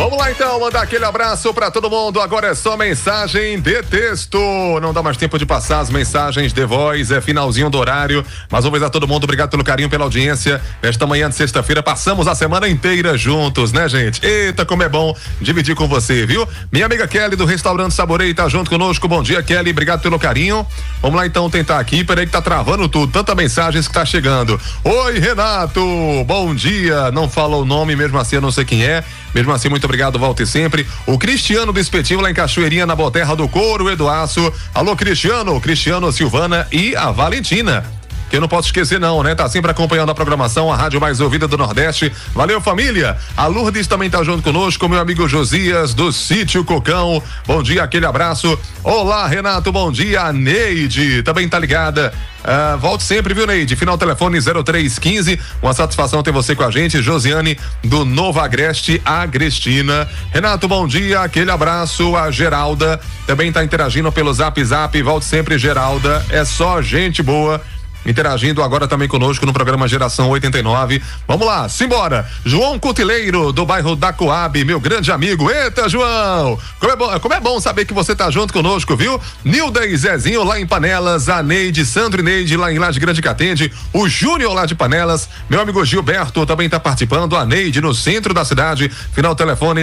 Vamos lá então, mandar aquele abraço pra todo mundo. Agora é só mensagem de texto. Não dá mais tempo de passar as mensagens de voz, é finalzinho do horário. Mas vamos a todo mundo, obrigado pelo carinho, pela audiência. Esta manhã de sexta-feira passamos a semana inteira juntos, né, gente? Eita, como é bom dividir com você, viu? Minha amiga Kelly do Restaurante Saborei tá junto conosco. Bom dia, Kelly, obrigado pelo carinho. Vamos lá então tentar aqui, peraí que tá travando tudo, tanta mensagens que tá chegando. Oi, Renato, bom dia. Não fala o nome, mesmo assim eu não sei quem é. Mesmo assim, muito obrigado, volte sempre. O Cristiano do Espetinho lá em Cachoeirinha, na Boterra do Couro, Eduardo. Alô, Cristiano, Silvana e a Valentina. Que eu não posso esquecer não, né? Tá sempre acompanhando a programação, a rádio mais ouvida do Nordeste. Valeu, família. A Lourdes também tá junto conosco, meu amigo Josias do Sítio Cocão. Bom dia, aquele abraço. Olá, Renato, bom dia. A Neide também tá ligada. Volte sempre, viu, Neide? Final telefone 0315. Uma satisfação ter você com a gente. Josiane do Novo Agreste, Agrestina. Renato, bom dia, aquele abraço. A Geralda também tá interagindo pelo Zap. Volte sempre, Geralda. É só gente boa interagindo agora também conosco no programa Geração 89. Vamos lá, simbora. João Cutileiro, do bairro da Coab, meu grande amigo. Eita, João! Como é bom saber que você tá junto conosco, viu? Nilda e Zezinho lá em Panelas, a Neide, Sandro e Neide lá em Laje Grande Catende, o Júnior lá de Panelas, meu amigo Gilberto também tá participando, a Neide no centro da cidade, final telefone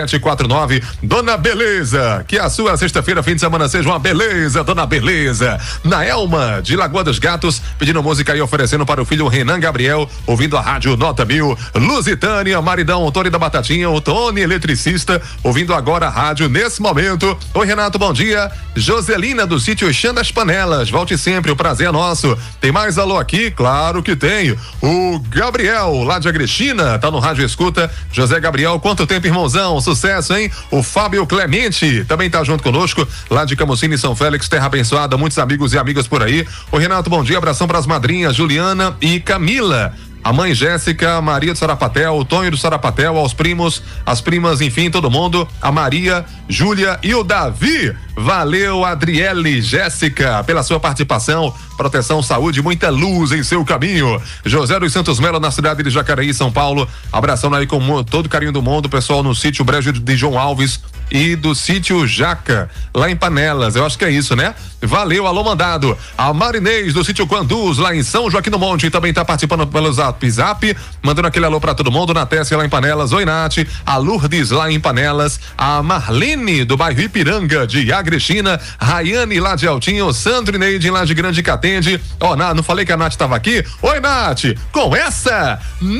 1749. Dona Beleza, que a sua sexta-feira, fim de semana seja uma beleza, Dona Beleza. Naelma, de Lagoa dos Gatos, pedindo música e oferecendo para o filho Renan Gabriel, ouvindo a rádio Nota 1000. Lusitânia, maridão, o Tony da Batatinha, o Tony eletricista, ouvindo agora a rádio nesse momento. Oi, Renato, bom dia. Joselina do sítio Chã das Panelas, volte sempre, o prazer é nosso. Tem mais alô aqui? Claro que tenho. O Gabriel, lá de Agrestina, tá no rádio escuta. José Gabriel, quanto tempo, irmãozão? Sucesso, hein? O Fábio Clemente também tá junto conosco, lá de Camucine, São Félix, terra abençoada, muitos amigos e amigas por aí. Oi, Renato, bom dia, abração para as madrinhas Juliana e Camila, a mãe Jéssica, Maria do Sarapatel, o Tonho do Sarapatel, aos primos, as primas, enfim, todo mundo, a Maria, Júlia e o Davi. Valeu, Adriele, Jéssica, pela sua participação. Proteção, saúde, muita luz em seu caminho. José dos Santos Melo, na cidade de Jacareí, São Paulo. Abração aí com todo carinho do mundo, pessoal no sítio Brejo de João Alves e do sítio Jaca, lá em Panelas, eu acho que é isso, né? Valeu, alô mandado. A Marinês do sítio Quanduz, lá em São Joaquim do Monte, também tá participando pelo Zap, mandando aquele alô pra todo mundo. Na Tessa, lá em Panelas, oi, Nath. A Lourdes, lá em Panelas. A Marlene, do bairro Ipiranga, de Agrestina. Rayane, lá de Altinho. Sandro e Neide, lá de Grande Catende. Não falei que a Nath tava aqui? Oi, Nath, com essa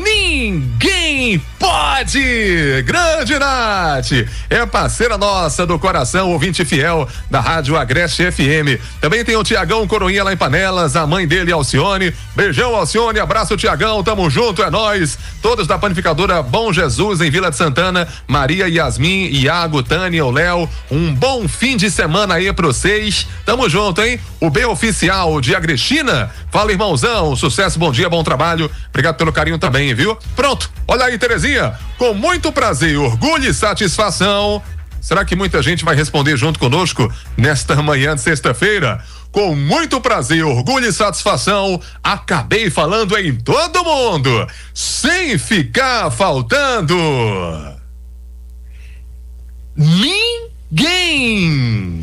ninguém pode. Grande Nath, é parceira nossa do coração, ouvinte fiel da Rádio Agreste FM. Também tem o Tiagão Coroinha lá em Panelas, a mãe dele, Alcione. Beijão, Alcione, abraço, Tiagão, tamo junto, é nóis. Todos da panificadora Bom Jesus, em Vila de Santana. Maria, Yasmin, Iago, Tânia, o Léo. Um bom fim de semana aí pra vocês. Tamo junto, hein? O B Oficial de Agrestina. Fala, irmãozão, sucesso, bom dia, bom trabalho. Obrigado pelo carinho também, viu? Pronto, olha aí, Terezinha. Com muito prazer, orgulho e satisfação. Será que muita gente vai responder junto conosco nesta manhã de sexta-feira? Com muito prazer, orgulho e satisfação, acabei falando em todo mundo, sem ficar faltando ninguém.